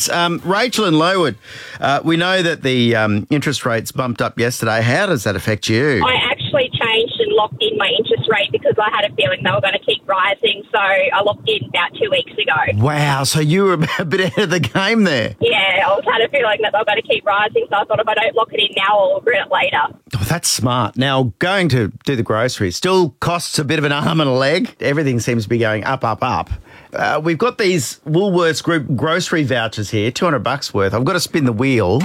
Thanks. Rachel in Lowood, we know that the interest rates bumped up yesterday. How does that affect you? I actually changed and locked in my interest rate because I had a feeling they were going to keep rising, so I locked in about 2 weeks ago. Wow, so you were a bit ahead of the game there. Yeah, I had a feeling that they were going to keep rising, so I thought if I don't lock it in now, I'll regret it later. Oh, that's smart. Now, going to do the groceries still costs a bit of an arm and a leg. Everything seems to be going up, up, up. We've got these Woolworths Group grocery vouchers here, $200 worth. I've got to spin the wheel.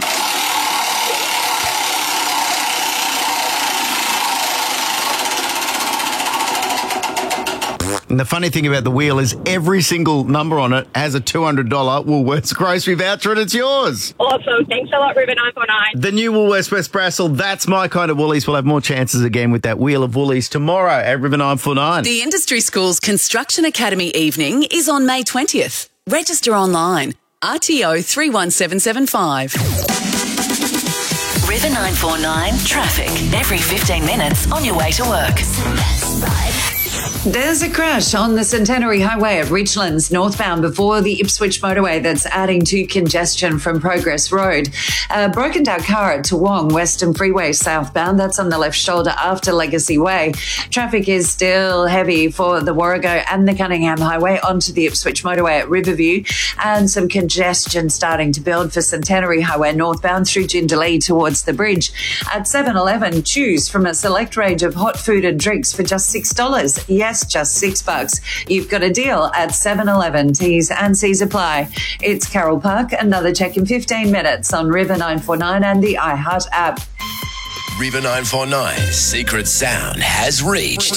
And the funny thing about the wheel is every single number on it has a $200 Woolworths grocery voucher and it's yours. Awesome. Thanks a lot, Ruben 949. The new Woolworths West Brassel, that's my kind of Woolies. We'll have more chances again with that Wheel of Woolies tomorrow at River 949. The Industry Schools Construction Academy evening is on May 20th. Register online. RTO 31775. River 949 traffic every 15 minutes on your way to work. There's a crash on the Centenary Highway at Richlands northbound before the Ipswich motorway that's adding to congestion from Progress Road. A broken down car at Toowong Western Freeway southbound. That's on the left shoulder after Legacy Way. Traffic is still heavy for the Warrego and the Cunningham Highway onto the Ipswich motorway at Riverview, and some congestion starting to build for Centenary Highway northbound through Jindalee towards the bridge. At 7-Eleven, choose from a select range of hot food and drinks for just $6. Yes, just $6. You've got a deal at 7-Eleven. T's and C's apply. It's Carol Park. Another check in 15 minutes on River 949 and the iHeart app. River 949's secret sound has reached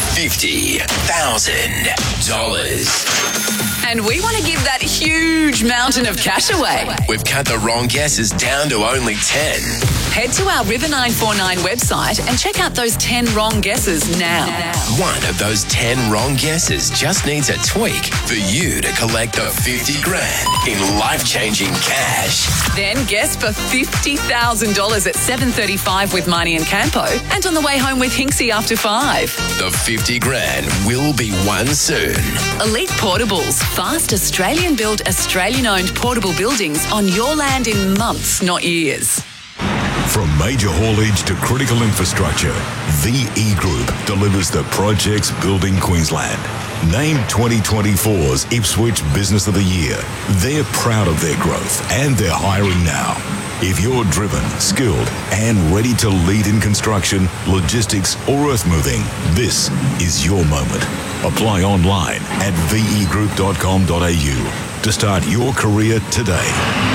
$50,000. And we want to give that huge mountain of cash away. We've cut the wrong guesses down to only 10. Head to our River 949 website and check out those 10 wrong guesses now. One of those 10 wrong guesses just needs a tweak for you to collect the 50 grand in life-changing cash. Then guess for $50,000 at 7:35 with Marnie and Campo, and on the way home with Hinksy after 5. The 50 grand will be won soon. Elite Portables, fast Australian-built, Australian-owned portable buildings on your land in months, not years. From major haulage to critical infrastructure, VE Group delivers the projects building Queensland. Named 2024's Ipswich Business of the Year, they're proud of their growth and they're hiring now. If you're driven, skilled and ready to lead in construction, logistics or earthmoving, this is your moment. Apply online at vegroup.com.au to start your career today.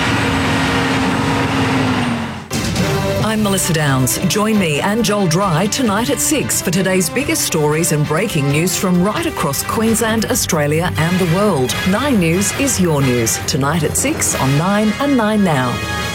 I'm Melissa Downs. Join me and Joel Dry tonight at 6 for today's biggest stories and breaking news from right across Queensland, Australia and the world. 9 News is your news. Tonight at 6 on 9 and 9 Now.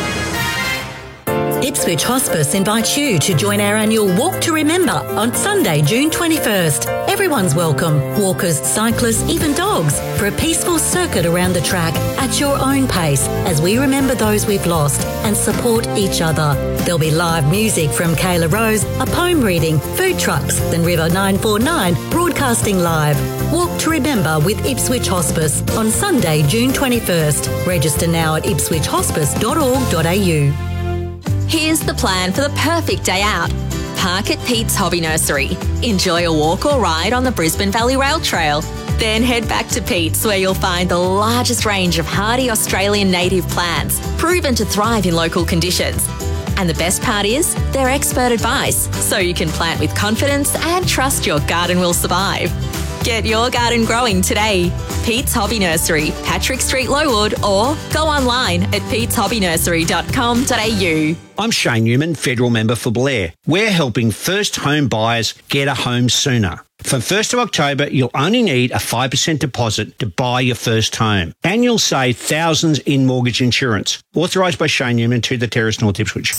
Ipswich Hospice invites you to join our annual Walk to Remember on Sunday, June 21st. Everyone's welcome. Walkers, cyclists, even dogs, for a peaceful circuit around the track at your own pace as we remember those we've lost and support each other. There'll be live music from Kayla Rose, a poem reading, food trucks, then River 949 broadcasting live. Walk to Remember with Ipswich Hospice on Sunday, June 21st. Register now at ipswichhospice.org.au. Here's the plan for the perfect day out. Park at Pete's Hobby Nursery. Enjoy a walk or ride on the Brisbane Valley Rail Trail. Then head back to Pete's, where you'll find the largest range of hardy Australian native plants, proven to thrive in local conditions. And the best part is, they're expert advice, so you can plant with confidence and trust your garden will survive. Get your garden growing today. Pete's Hobby Nursery, Patrick Street, Lowood, or go online at peteshobbyNursery.com.au. I'm Shane Newman, federal member for Blair. We're helping first home buyers get a home sooner. From 1st of October, you'll only need a 5% deposit to buy your first home. And you'll save thousands in mortgage insurance. Authorised by Shane Newman to the Terrace, North Ipswich.